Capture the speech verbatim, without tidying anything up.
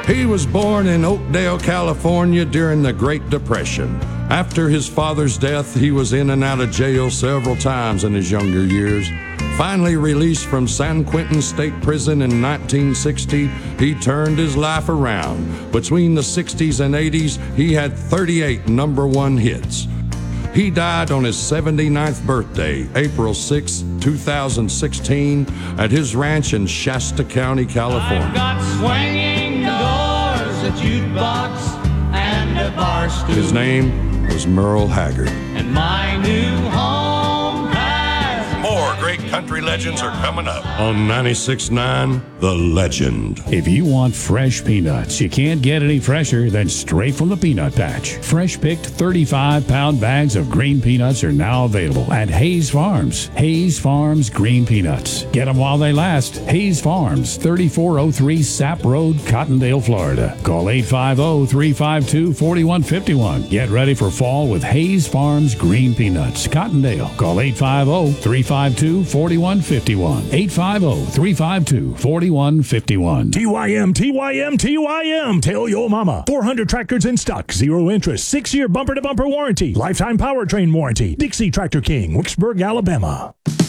He was born in Oakdale, California during the Great Depression. After his father's death, he was in and out of jail several times in his younger years. Finally released from San Quentin State Prison in nineteen sixty, he turned his life around. Between the sixties and eighties, he had thirty-eight number one hits. He died on his seventy-ninth birthday, April sixth, two thousand sixteen, at his ranch in Shasta County, California. I've got swinging doors, a jukebox, and a bar stool. His name was Merle Haggard. And my new home has... More great country legends are coming up on ninety-six point nine The Legend. If you want fresh peanuts, you can't get any fresher than straight from the peanut patch. Fresh-picked thirty-five pound bags of green peanuts are now available at Hayes Farms. Hayes Farms Green Peanuts. Get them while they last. Hayes Farms, thirty-four oh three Sap Road, Cottondale, Florida. Call eight five zero, three five two, four one five one. Get ready for fall with Hayes Farms Green Peanuts. Cottondale. Call eight five zero, three five two, four one five one. eight five zero, three five two, four one five one. T Y M, T Y M, T Y M. Tell your mama. four hundred tractors in stock. Zero interest. Six-year bumper-to-bumper warranty. Lifetime powertrain warranty. Dixie Tractor King, Wicksburg, Alabama.